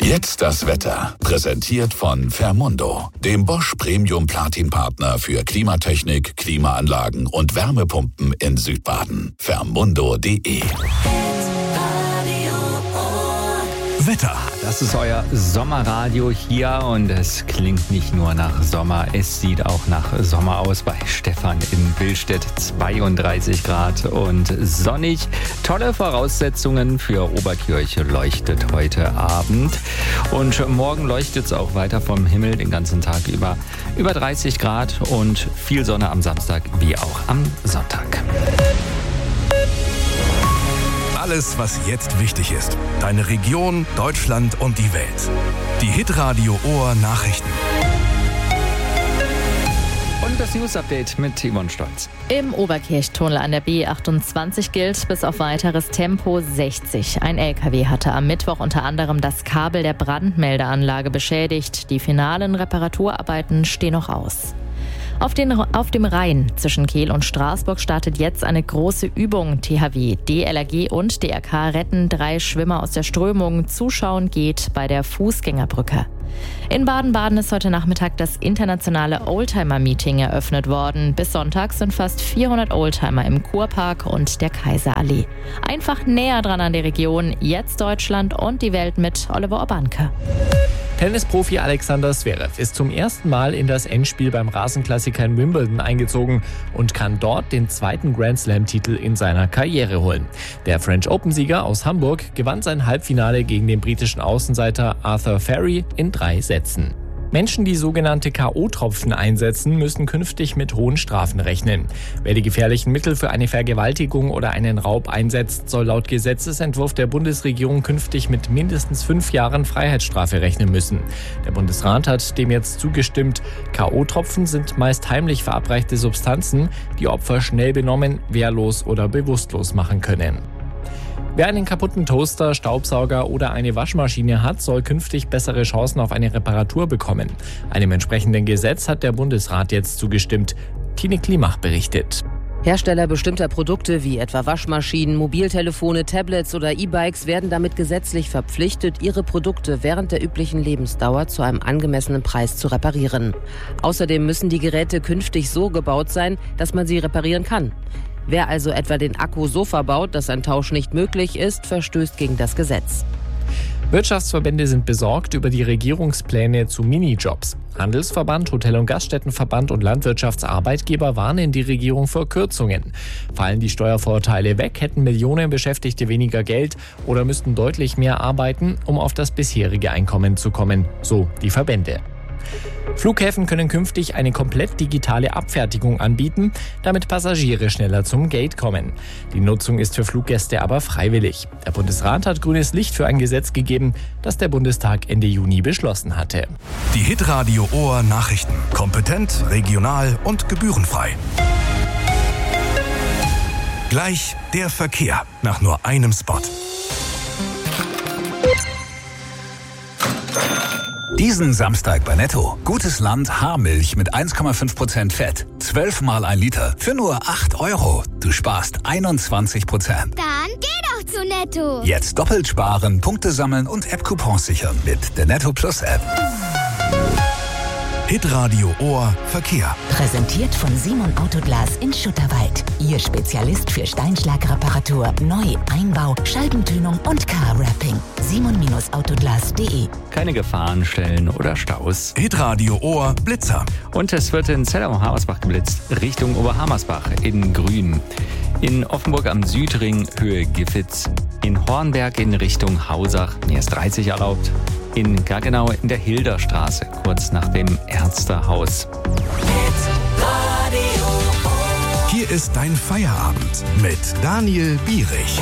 Jetzt das Wetter. Präsentiert von Fermundo, dem Bosch Premium Platin Partner für Klimatechnik, Klimaanlagen und Wärmepumpen in Südbaden. Fermundo.de. Wetter. Das ist euer Sommerradio hier und es klingt nicht nur nach Sommer, es sieht auch nach Sommer aus bei Stefan in Billstedt. 32 Grad und sonnig. Tolle Voraussetzungen für Oberkirche leuchtet heute Abend. Und morgen leuchtet es auch weiter vom Himmel den ganzen Tag über 30 Grad und viel Sonne am Samstag wie auch am Sonntag. Alles, was jetzt wichtig ist. Deine Region, Deutschland und die Welt. Die Hitradio Ohr Nachrichten. Und das News-Update mit Yvonne Stolz. Im Oberkirchtunnel an der B28 gilt bis auf weiteres Tempo 60. Ein LKW hatte am Mittwoch unter anderem das Kabel der Brandmeldeanlage beschädigt. Die finalen Reparaturarbeiten stehen noch aus. Auf dem Rhein zwischen Kehl und Straßburg startet jetzt eine große Übung. THW, DLRG und DRK retten 3 Schwimmer aus der Strömung. Zuschauen geht bei der Fußgängerbrücke. In Baden-Baden ist heute Nachmittag das internationale Oldtimer-Meeting eröffnet worden. Bis Sonntag sind fast 400 Oldtimer im Kurpark und der Kaiserallee. Einfach näher dran an die Region. Jetzt Deutschland und die Welt mit Oliver Obanke. Tennisprofi Alexander Zverev ist zum ersten Mal in das Endspiel beim Rasenklassiker in Wimbledon eingezogen und kann dort den 2. Grand-Slam-Titel in seiner Karriere holen. Der French Open-Sieger aus Hamburg gewann sein Halbfinale gegen den britischen Außenseiter Arthur Ferry in 3 Sätzen. Menschen, die sogenannte K.O.-Tropfen einsetzen, müssen künftig mit hohen Strafen rechnen. Wer die gefährlichen Mittel für eine Vergewaltigung oder einen Raub einsetzt, soll laut Gesetzesentwurf der Bundesregierung künftig mit mindestens 5 Jahren Freiheitsstrafe rechnen müssen. Der Bundesrat hat dem jetzt zugestimmt. K.O.-Tropfen sind meist heimlich verabreichte Substanzen, die Opfer schnell benommen, wehrlos oder bewusstlos machen können. Wer einen kaputten Toaster, Staubsauger oder eine Waschmaschine hat, soll künftig bessere Chancen auf eine Reparatur bekommen. Einem entsprechenden Gesetz hat der Bundesrat jetzt zugestimmt. Tine Klimach berichtet. Hersteller bestimmter Produkte wie etwa Waschmaschinen, Mobiltelefone, Tablets oder E-Bikes werden damit gesetzlich verpflichtet, ihre Produkte während der üblichen Lebensdauer zu einem angemessenen Preis zu reparieren. Außerdem müssen die Geräte künftig so gebaut sein, dass man sie reparieren kann. Wer also etwa den Akku so verbaut, dass ein Tausch nicht möglich ist, verstößt gegen das Gesetz. Wirtschaftsverbände sind besorgt über die Regierungspläne zu Minijobs. Handelsverband, Hotel- und Gaststättenverband und Landwirtschaftsarbeitgeber warnen die Regierung vor Kürzungen. Fallen die Steuervorteile weg, hätten Millionen Beschäftigte weniger Geld oder müssten deutlich mehr arbeiten, um auf das bisherige Einkommen zu kommen, so die Verbände. Flughäfen können künftig eine komplett digitale Abfertigung anbieten, damit Passagiere schneller zum Gate kommen. Die Nutzung ist für Fluggäste aber freiwillig. Der Bundesrat hat grünes Licht für ein Gesetz gegeben, das der Bundestag Ende Juni beschlossen hatte. Die Hitradio Ohr Nachrichten. Kompetent, regional und gebührenfrei. Gleich der Verkehr nach nur einem Spot. Diesen Samstag bei Netto. Gutes Land Haarmilch mit 1,5% Fett. 12 mal 1 Liter für nur 8 €. Du sparst 21%. Dann geh doch zu Netto. Jetzt doppelt sparen, Punkte sammeln und App-Coupons sichern mit der Netto Plus App. Hitradio Ohr Verkehr. Präsentiert von Simon Autoglas in Schutterwald. Ihr Spezialist für Steinschlagreparatur, Neu-, Einbau, Scheibentönung und Car-Wrapping. simon-autoglas.de. Keine Gefahrenstellen oder Staus. Hitradio Ohr Blitzer. Und es wird in Zellau-Hamersbach geblitzt, Richtung Oberhammersbach in Grün. In Offenburg am Südring, Höhe Giffitz. In Hornberg in Richtung Hausach, mir ist 30 erlaubt. In Gaggenau in der Hilderstraße, kurz nach dem Ärztehaus. Hier ist dein Feierabend mit Daniel Bierich.